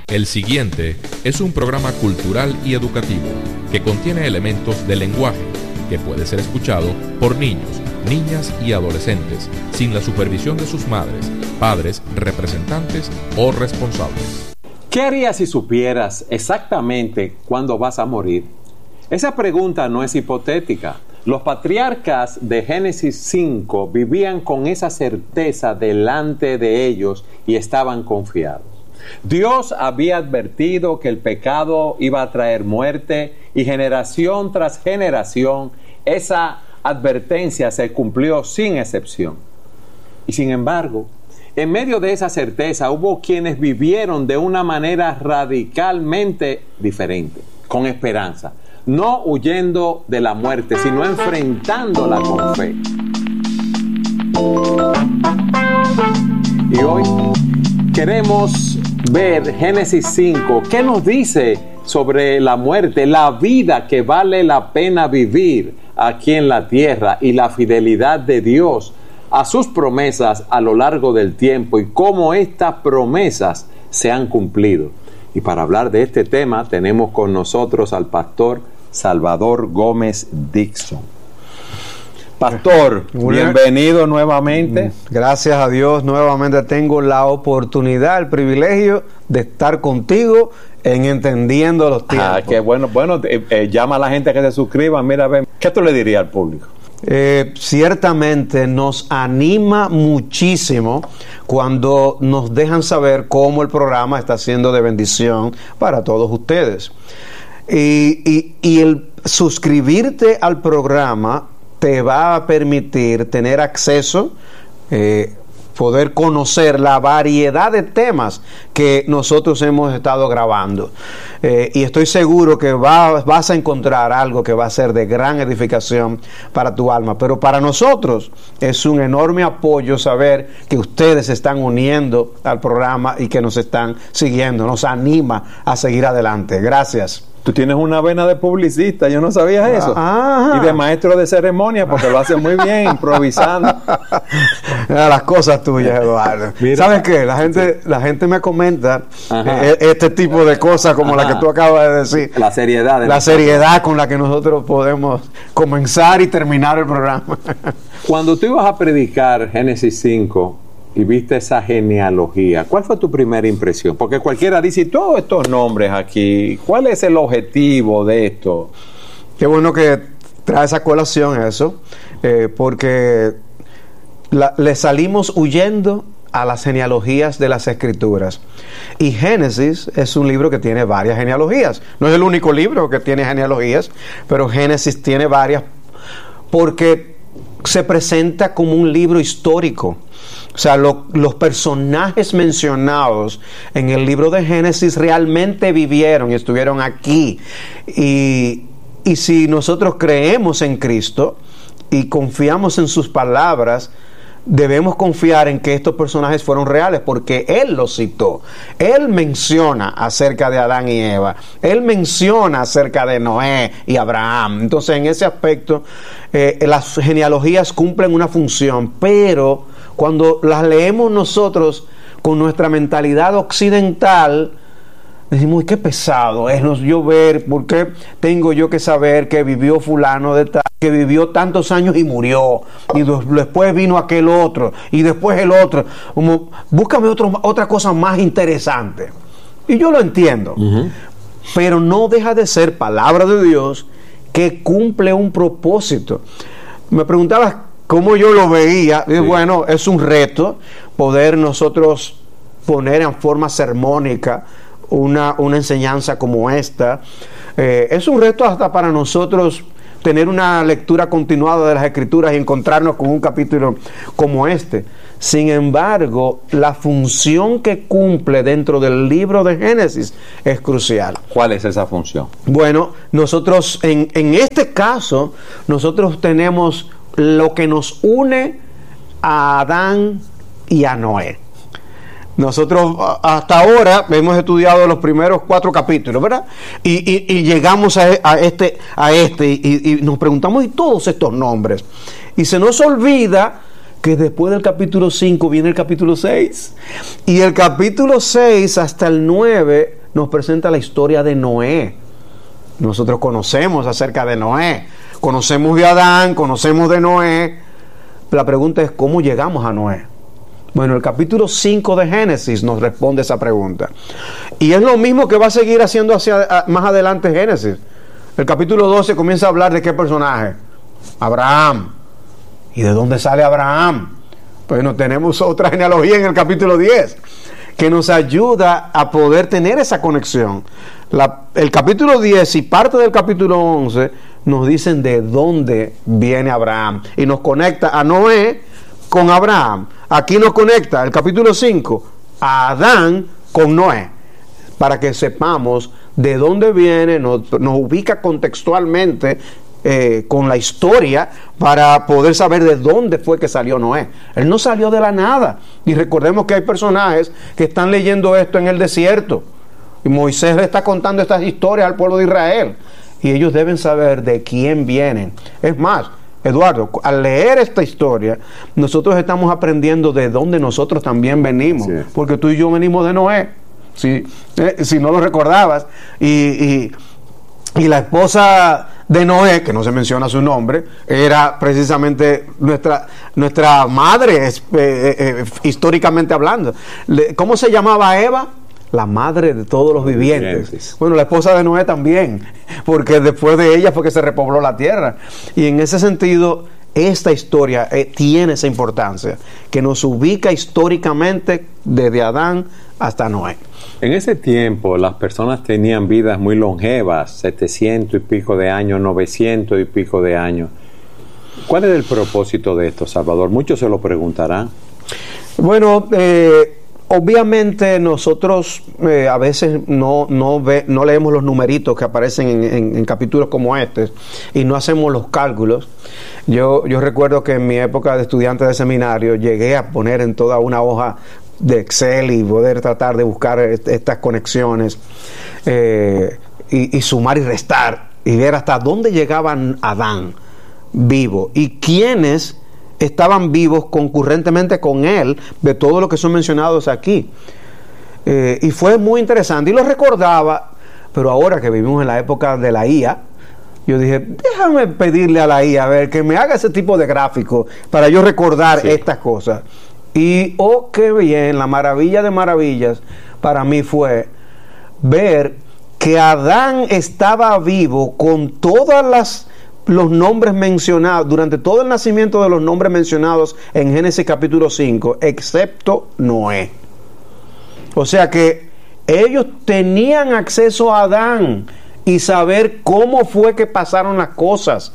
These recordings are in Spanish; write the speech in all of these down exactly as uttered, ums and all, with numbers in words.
El siguiente es un programa cultural y educativo que contiene elementos de lenguaje que puede ser escuchado por niños, niñas y adolescentes sin la supervisión de sus madres, padres, representantes o responsables. ¿Qué harías si supieras exactamente cuándo vas a morir? Esa pregunta no es hipotética. Los patriarcas de Génesis cinco vivían con esa certeza delante de ellos y estaban confiados. Dios había advertido que el pecado iba a traer muerte y generación tras generación esa advertencia se cumplió sin excepción. Y sin embargo, en medio de esa certeza hubo quienes vivieron de una manera radicalmente diferente, con esperanza, no huyendo de la muerte, sino enfrentándola con fe. Y hoy queremos ver Génesis cinco. ¿Qué nos dice sobre la muerte, la vida que vale la pena vivir aquí en la tierra y la fidelidad de Dios a sus promesas a lo largo del tiempo y cómo estas promesas se han cumplido? Y para hablar de este tema tenemos con nosotros al pastor Salvador Gómez Dixon. Pastor, bienvenido nuevamente. Gracias a Dios, nuevamente tengo la oportunidad, el privilegio de estar contigo en Entendiendo los Tiempos. Ah, qué bueno. Bueno, eh, eh, llama a la gente a que se suscriba. Mira, ven, ¿qué tú le dirías al público? Eh, ciertamente nos anima muchísimo cuando nos dejan saber cómo el programa está siendo de bendición para todos ustedes. Y, y, y el suscribirte al programa te va a permitir tener acceso, eh, poder conocer la variedad de temas que nosotros hemos estado grabando. Eh, y estoy seguro que va, vas a encontrar algo que va a ser de gran edificación para tu alma. Pero para nosotros es un enorme apoyo saber que ustedes se están uniendo al programa y que nos están siguiendo. Nos anima a seguir adelante. Gracias. Tú tienes una vena de publicista, yo no sabía eso. Ajá. Y de maestro de ceremonia, porque lo hace muy bien, improvisando. Las cosas tuyas, Eduardo. Mira. ¿Sabes qué? La gente, la gente me comenta eh, este tipo de cosas como Ajá. la que tú acabas de decir. La seriedad. De la seriedad con la que nosotros podemos comenzar y terminar el programa. Cuando tú ibas a predicar Génesis cinco y viste esa genealogía, ¿cuál fue tu primera impresión? Porque cualquiera dice, todos estos nombres aquí, ¿cuál es el objetivo de esto? Qué bueno que trae esa colación eso, eh, porque la, le salimos huyendo a las genealogías de las Escrituras. Y Génesis es un libro que tiene varias genealogías. No es el único libro que tiene genealogías, pero Génesis tiene varias porque se presenta como un libro histórico. O sea, lo, los personajes mencionados en el libro de Génesis realmente vivieron y estuvieron aquí. Y, y si nosotros creemos en Cristo y confiamos en sus palabras, debemos confiar en que estos personajes fueron reales porque Él los citó. Él menciona acerca de Adán y Eva. Él menciona acerca de Noé y Abraham. Entonces, en ese aspecto, eh, las genealogías cumplen una función, pero cuando las leemos nosotros con nuestra mentalidad occidental, decimos, qué pesado es yo ver, ¿por qué tengo yo que saber que vivió fulano de tal, que vivió tantos años y murió, y después vino aquel otro, y después el otro? Como, búscame otro, otra cosa más interesante. Y yo lo entiendo, uh-huh. pero no deja de ser palabra de Dios que cumple un propósito. Me preguntabas cómo yo lo veía, y sí. bueno, es un reto poder nosotros poner en forma sermónica Una, una enseñanza como esta. Eh, es un reto hasta para nosotros tener una lectura continuada de las Escrituras y encontrarnos con un capítulo como este. Sin embargo, la función que cumple dentro del libro de Génesis es crucial. ¿Cuál es esa función? Bueno, nosotros en, en este caso, nosotros tenemos lo que nos une a Adán y a Noé. Nosotros hasta ahora hemos estudiado los primeros cuatro capítulos, ¿verdad? Y, y, y llegamos a, a este, a este y, y nos preguntamos, ¿y todos estos nombres? Y se nos olvida que después del capítulo cinco viene el capítulo seis. Y el capítulo seis hasta el nueve nos presenta la historia de Noé. Nosotros conocemos acerca de Noé, conocemos de Adán, conocemos de Noé. La pregunta es, ¿cómo llegamos a Noé? Bueno, el capítulo cinco de Génesis nos responde esa pregunta. Y es lo mismo que va a seguir haciendo hacia, más adelante Génesis. El capítulo doce comienza a hablar de qué personaje. Abraham. ¿Y de dónde sale Abraham? Bueno, tenemos otra genealogía en el capítulo diez que nos ayuda a poder tener esa conexión. La, el capítulo diez y parte del capítulo once nos dicen de dónde viene Abraham y nos conecta a Noé con Abraham. Aquí nos conecta el capítulo cinco a Adán con Noé, para que sepamos de dónde viene, nos, nos ubica contextualmente eh, con la historia para poder saber de dónde fue que salió Noé. Él no salió de la nada. Y recordemos que hay personajes que están leyendo esto en el desierto. Y Moisés le está contando estas historias al pueblo de Israel. Y ellos deben saber de quién vienen. Es más, Eduardo, al leer esta historia, nosotros estamos aprendiendo de dónde nosotros también venimos. Sí. Porque tú y yo venimos de Noé. Si, eh, si no lo recordabas. Y, y, y la esposa de Noé, que no se menciona su nombre, era precisamente nuestra, nuestra madre, eh, eh, históricamente hablando. ¿Cómo se llamaba Eva? La madre de todos los vivientes. Bueno, la esposa de Noé también, porque después de ella fue que se repobló la tierra. Y en ese sentido, esta historia eh, tiene esa importancia, que nos ubica históricamente desde Adán hasta Noé. En ese tiempo las personas tenían vidas muy longevas, setecientos y pico de años, novecientos y pico de años. ¿Cuál es el propósito de esto, Salvador? Muchos se lo preguntarán. Bueno, eh, obviamente nosotros eh, a veces no, no, ve, no leemos los numeritos que aparecen en, en, en capítulos como este y no hacemos los cálculos. Yo, yo recuerdo que en mi época de estudiante de seminario llegué a poner en toda una hoja de Excel y poder tratar de buscar est- estas conexiones eh, y, y sumar y restar y ver hasta dónde llegaban Adán vivo y quiénes estaban vivos concurrentemente con él, de todo lo que son mencionados aquí. Eh, y fue muy interesante y lo recordaba, pero ahora que vivimos en la época de la I A, yo dije, déjame pedirle a la I A a ver que me haga ese tipo de gráfico para yo recordar sí. estas cosas. Y oh, qué bien, la maravilla de maravillas para mí fue ver que Adán estaba vivo con todas las los nombres mencionados, durante todo el nacimiento de los nombres mencionados en Génesis capítulo cinco, excepto Noé. O sea que ellos tenían acceso a Adán y saber cómo fue que pasaron las cosas.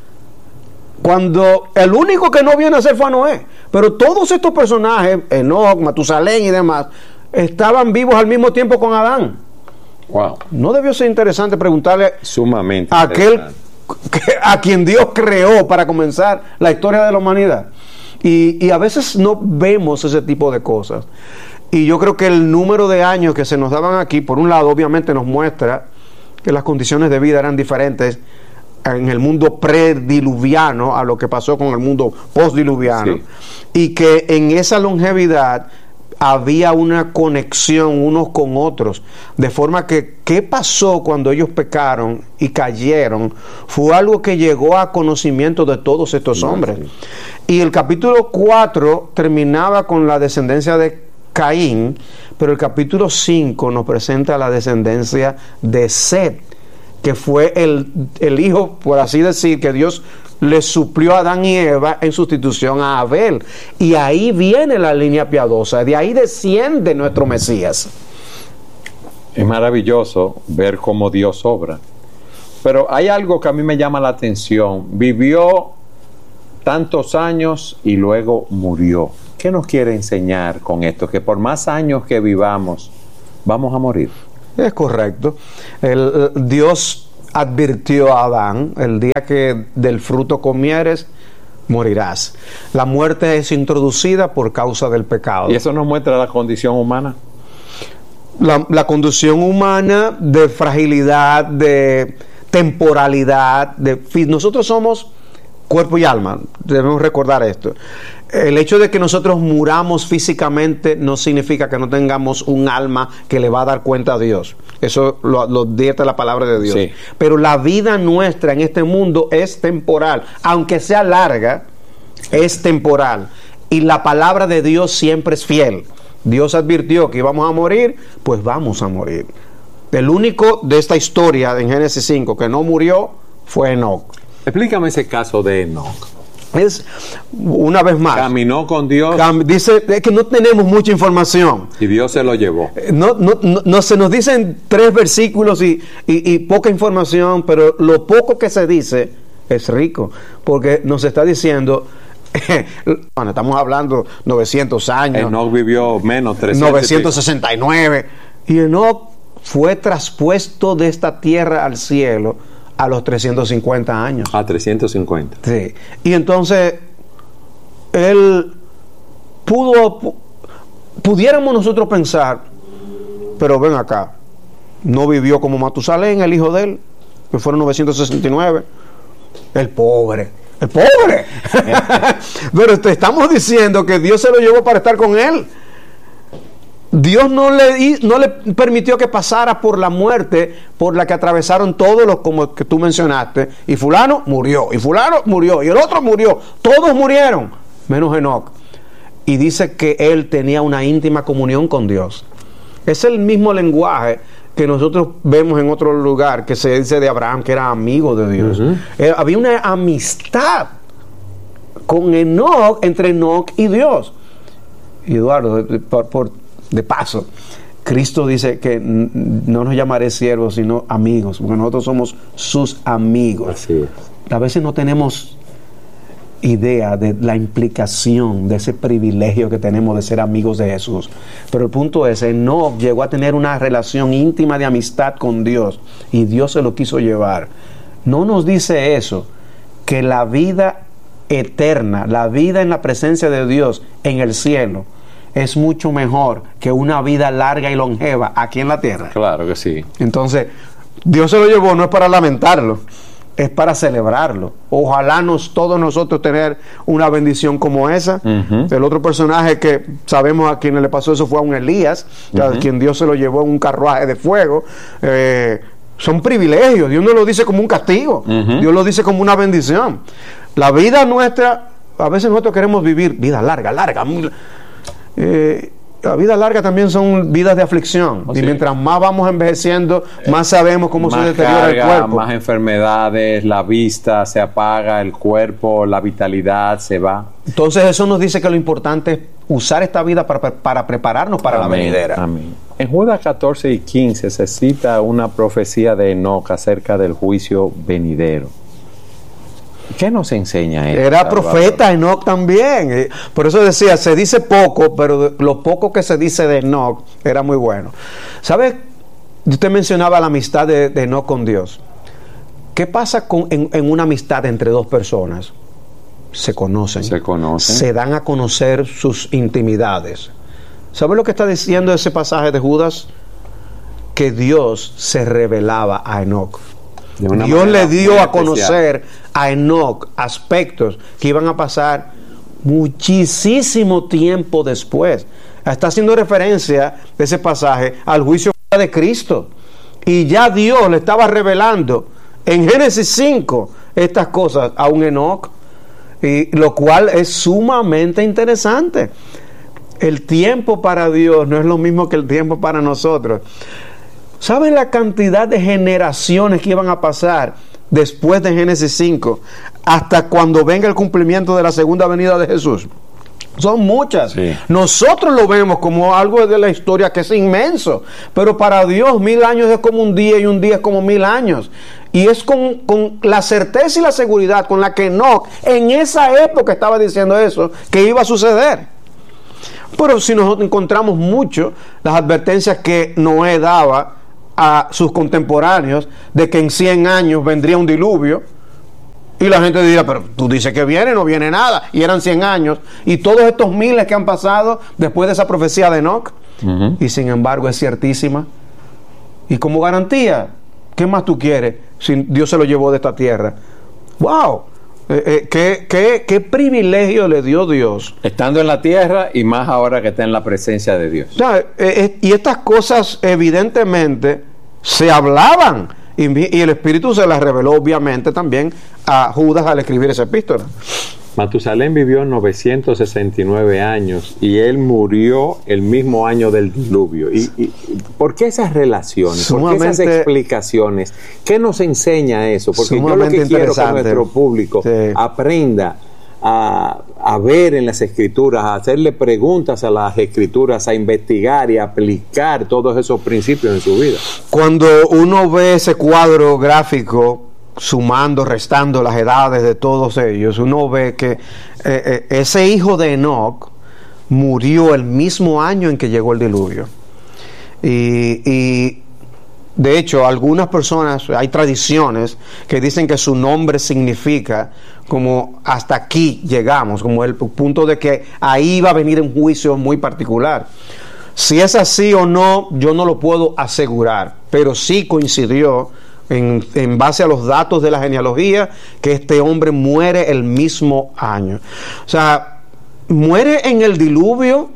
Cuando el único que no viene a ser fue a Noé, pero todos estos personajes, Enoc, Matusalén y demás, estaban vivos al mismo tiempo con Adán. Wow. ¿No debió ser interesante preguntarle Sumamente a aquel a quien Dios creó para comenzar la historia de la humanidad? Y, y a veces no vemos ese tipo de cosas. Y yo creo que el número de años que se nos daban aquí, por un lado, obviamente nos muestra que las condiciones de vida eran diferentes en el mundo prediluviano a lo que pasó con el mundo postdiluviano, sí. Y que en esa longevidad había una conexión unos con otros, de forma que qué pasó cuando ellos pecaron y cayeron fue algo que llegó a conocimiento de todos estos hombres. Sí. Y el capítulo cuatro terminaba con la descendencia de Caín, pero el capítulo cinco nos presenta la descendencia de Set, que fue el, el hijo, por así decir, que Dios le suplió a Adán y Eva en sustitución a Abel. Y ahí viene la línea piadosa, de ahí desciende nuestro Mesías. Es maravilloso ver cómo Dios obra. Pero hay algo que a mí me llama la atención. Vivió tantos años y luego murió. ¿Qué nos quiere enseñar con esto? Que por más años que vivamos, vamos a morir. Es correcto. El, el, Dios advirtió a Adán: el día que del fruto comieres, morirás. La muerte es introducida por causa del pecado. ¿Y eso nos muestra la condición humana? La, la condición humana de fragilidad, de temporalidad. De, nosotros somos cuerpo y alma. Debemos recordar esto. El hecho de que nosotros muramos físicamente no significa que no tengamos un alma que le va a dar cuenta a Dios. Eso lo, lo dice la palabra de Dios. Sí. Pero la vida nuestra en este mundo es temporal. Aunque sea larga, es temporal. Y la palabra de Dios siempre es fiel. Dios advirtió que íbamos a morir, pues vamos a morir. El único de esta historia en Génesis cinco que no murió fue Enoc. Explícame ese caso de Enoc. Es, una vez más, Caminó con Dios. cam- dice es que no tenemos mucha información. Y Dios se lo llevó. No, no, no, no se nos dicen tres versículos y, y, y poca información, pero lo poco que se dice es rico, porque nos está diciendo, bueno, estamos hablando novecientos años, Enoc vivió menos trescientos. novecientos sesenta y nueve, y Enoc fue traspuesto de esta tierra al cielo a los trescientos cincuenta años. A trescientos cincuenta. Sí. Y entonces él pudo pu- pudiéramos nosotros pensar, pero ven acá, no vivió como Matusalén, el hijo de él, que fueron novecientos sesenta y nueve. El pobre, el pobre. Pero te estamos diciendo que Dios se lo llevó para estar con él. Dios no le, hi- no le permitió que pasara por la muerte por la que atravesaron todos los, como que tú mencionaste, y fulano murió, y fulano murió, y el otro murió, todos murieron, menos Enoc. Y dice que él tenía una íntima comunión con Dios. Es el mismo lenguaje que nosotros vemos en otro lugar, que se dice de Abraham, que era amigo de Dios. Uh-huh. Eh, había una amistad con Enoc, entre Enoc y Dios. Y Eduardo, de, por, por, de paso, Cristo dice que n- no nos llamaré siervos, sino amigos, porque nosotros somos sus amigos. Así es. A veces no tenemos idea de la implicación de ese privilegio que tenemos de ser amigos de Jesús. Pero el punto es, Enoc llegó a tener una relación íntima de amistad con Dios y Dios se lo quiso llevar. No nos dice eso, que la vida eterna, la vida en la presencia de Dios en el cielo, es mucho mejor que una vida larga y longeva aquí en la tierra. Claro que sí. Entonces, Dios se lo llevó no es para lamentarlo, es para celebrarlo. Ojalá nos, todos nosotros tener una bendición como esa. Uh-huh. El otro personaje que sabemos a quien le pasó eso fue a un Elías, uh-huh. a quien Dios se lo llevó en un carruaje de fuego. Eh, son privilegios. Dios no lo dice como un castigo. Uh-huh. Dios lo dice como una bendición. La vida nuestra, a veces nosotros queremos vivir vida larga, larga. Eh, la vida larga también son vidas de aflicción. Oh, y sí. Mientras más vamos envejeciendo, más sabemos cómo más se deteriora carga, el cuerpo. Más enfermedades, la vista se apaga, el cuerpo, la vitalidad se va. Entonces eso nos dice que lo importante es usar esta vida para, para prepararnos para Amén, la venidera. Amén. En Judas catorce y quince se cita una profecía de Enoc acerca del juicio venidero. ¿Qué nos enseña él? Era profeta Enoc también. Por eso decía, se dice poco, pero lo poco que se dice de Enoc era muy bueno. ¿Sabe? Usted mencionaba la amistad de, de Enoc con Dios. ¿Qué pasa con, en, en una amistad entre dos personas? Se conocen. Se conocen. Se dan a conocer sus intimidades. ¿Sabe lo que está diciendo ese pasaje de Judas? Que Dios se revelaba a Enoc. Dios le dio a conocer a Enoc aspectos que iban a pasar muchísimo tiempo después. Está haciendo referencia de ese pasaje al juicio de Cristo. Y ya Dios le estaba revelando en Génesis cinco estas cosas a un Enoc, y lo cual es sumamente interesante. El tiempo para Dios no es lo mismo que el tiempo para nosotros. ¿Saben la cantidad de generaciones que iban a pasar después de Génesis cinco hasta cuando venga el cumplimiento de la segunda venida de Jesús? Son muchas. Sí. Nosotros lo vemos como algo de la historia que es inmenso, pero para Dios mil años es como un día y un día es como mil años. Y es con, con la certeza y la seguridad con la que Enoc en esa época estaba diciendo eso, que iba a suceder. Pero si nosotros encontramos mucho las advertencias que Noé daba a sus contemporáneos de que en cien años vendría un diluvio, y la gente diría, pero tú dices que viene, no viene nada, y eran cien años, y todos estos miles que han pasado después de esa profecía de Enoc, uh-huh. y sin embargo es ciertísima. Y como garantía, ¿qué más tú quieres si Dios se lo llevó de esta tierra? ¡Wow! Eh, eh, ¿qué, qué, qué privilegio le dio Dios estando en la tierra, y más ahora que está en la presencia de Dios. O sea, eh, eh, y estas cosas evidentemente se hablaban y, y el Espíritu se las reveló obviamente también a Judas al escribir esa epístola. Matusalén vivió novecientos sesenta y nueve años y él murió el mismo año del diluvio. ¿Y, y por qué esas relaciones? ¿Por qué esas explicaciones? ¿Qué nos enseña eso? Porque yo lo que quiero que nuestro público sí. aprenda a, a ver en las Escrituras, a hacerle preguntas a las Escrituras, a investigar y a aplicar todos esos principios en su vida. Cuando uno ve ese cuadro gráfico, sumando, restando las edades de todos ellos, uno ve que eh, eh, ese hijo de Enoc murió el mismo año en que llegó el diluvio. Y, y de hecho, algunas personas, hay tradiciones que dicen que su nombre significa como hasta aquí llegamos, como el punto de que ahí va a venir un juicio muy particular. Si es así o no, yo no lo puedo asegurar, pero sí coincidió En, en base a los datos de la genealogía, que este hombre muere el mismo año. O sea, muere en el diluvio.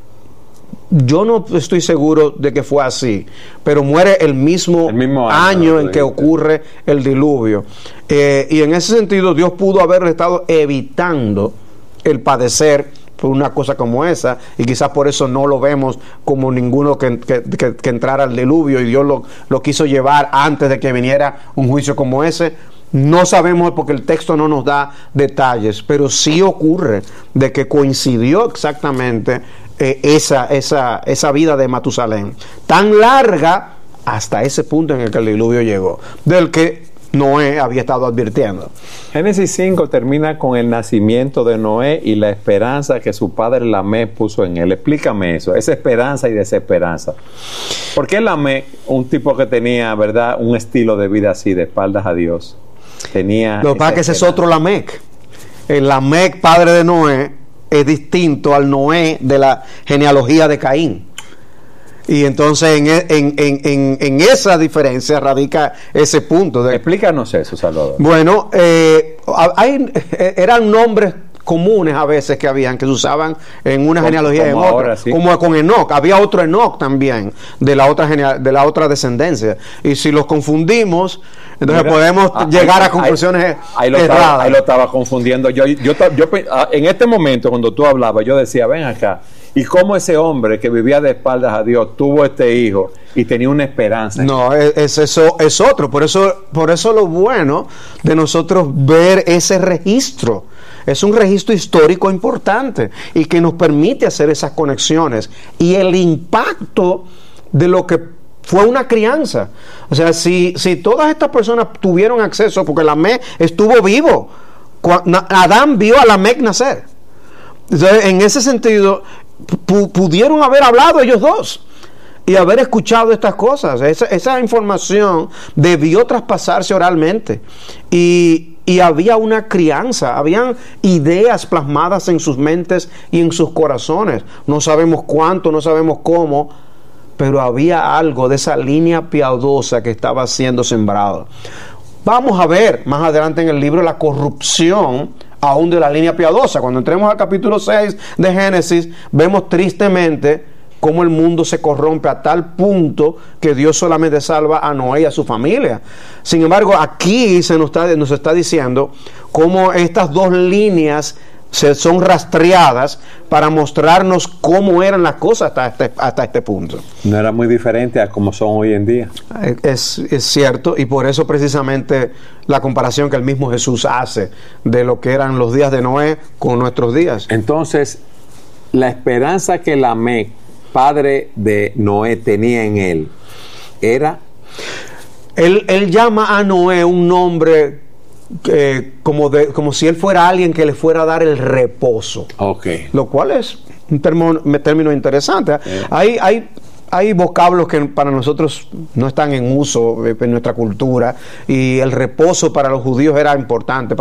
Yo no estoy seguro de que fue así, pero muere el mismo, el mismo año, año en que ocurre el diluvio. Eh, y en ese sentido, Dios pudo haber estado evitando el padecer por una cosa como esa, y quizás por eso no lo vemos como ninguno que, que, que, que entrara al diluvio, y Dios lo, lo quiso llevar antes de que viniera un juicio como ese. No sabemos porque el texto no nos da detalles, pero sí ocurre de que coincidió exactamente eh, esa, esa, esa vida de Matusalén, tan larga hasta ese punto en el que el diluvio llegó, del que Noé había estado advirtiendo. Génesis cinco termina con el nacimiento de Noé y la esperanza que su padre Lamec puso en él. Explícame eso, esa esperanza y desesperanza. ¿Por qué Lamec, un tipo que tenía, verdad, un estilo de vida así, de espaldas a Dios, tenía... Lo que pasa es que ese es otro Lamec. El Lamec, padre de Noé, es distinto al Noé de la genealogía de Caín. Y entonces en, en, en, en, en esa diferencia radica ese punto. De, Explícanos eso, Salvador. Bueno, eh, hay, eran nombres comunes a veces que habían, que se usaban en una genealogía y en otra, sí. Como con Enoc. Había otro Enoc también de la otra geneal, de la otra descendencia. Y si los confundimos, entonces Mira, podemos ah, llegar ahí, a conclusiones ahí, ahí lo erradas. Estaba, ahí lo estaba confundiendo. Yo, yo, yo, yo, en este momento, cuando tú hablabas, yo decía, ven acá. ¿Y cómo ese hombre que vivía de espaldas a Dios tuvo este hijo y tenía una esperanza? No, es, eso es otro. Por eso, por eso lo bueno de nosotros ver ese registro. Es un registro histórico importante y que nos permite hacer esas conexiones. Y el impacto de lo que fue una crianza. O sea, si, si todas estas personas tuvieron acceso, porque Lamec estuvo vivo. Adán vio a Lamec nacer. Entonces, en ese sentido... pudieron haber hablado ellos dos y haber escuchado estas cosas. Esa, esa información debió traspasarse oralmente y, y había una crianza, habían ideas plasmadas en sus mentes y en sus corazones. No sabemos cuánto, no sabemos cómo, pero había algo de esa línea piadosa que estaba siendo sembrado. Vamos a ver más adelante en el libro la corrupción aún de la línea piadosa. Cuando entremos al capítulo seis de Génesis, vemos tristemente cómo el mundo se corrompe a tal punto que Dios solamente salva a Noé y a su familia. Sin embargo, aquí se nos está, nos está diciendo cómo estas dos líneas se son rastreadas para mostrarnos cómo eran las cosas hasta este, hasta este punto. No era muy diferente a como son hoy en día. Es, es cierto, y por eso precisamente la comparación que el mismo Jesús hace de lo que eran los días de Noé con nuestros días. Entonces, la esperanza que Lamec, padre de Noé, tenía en él, era... Él, él llama a Noé un nombre... Eh, como, de, como si él fuera alguien que le fuera a dar el reposo, okay. Lo cual es un término, un término interesante. Okay. Hay, hay, hay vocablos que para nosotros no están en uso en nuestra cultura, y el reposo para los judíos era importante.